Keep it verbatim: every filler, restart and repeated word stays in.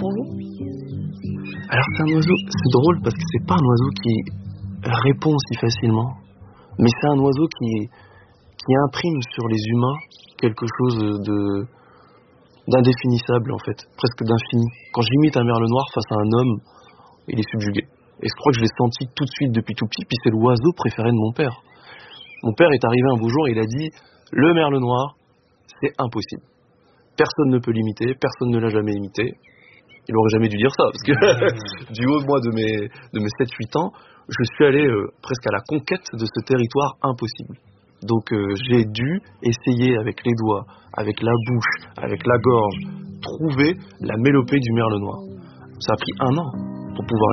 pour vous? Alors c'est un oiseau, c'est drôle parce que c'est pas un oiseau qui répond si facilement, mais c'est un oiseau qui, qui imprime sur les humains quelque chose de d'indéfinissable en fait, presque d'infini. Quand j'imite un merle noir face à un homme, il est subjugué. Et je crois que je l'ai senti tout de suite depuis tout petit, puis c'est l'oiseau préféré de mon père. Mon père est arrivé un beau jour et il a dit « Le merle noir, c'est impossible. Personne ne peut l'imiter, personne ne l'a jamais imité. » Il aurait jamais dû dire ça, parce que du haut de moi de mes, de mes sept huit ans, je suis allé euh, presque à la conquête de ce territoire impossible. Donc euh, j'ai dû essayer avec les doigts, avec la bouche, avec la gorge, trouver la mélopée du merle noir. Ça a pris un an pour pouvoir